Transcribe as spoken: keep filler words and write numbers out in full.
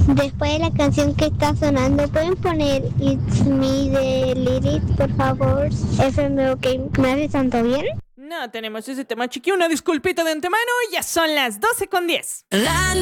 Después de la canción que está sonando, ¿pueden poner It's Me de Lyric, por favor? F M OK, ¿me hace tanto bien? No tenemos ese tema, chiqui. Una disculpita de antemano. Ya son las doce con diez.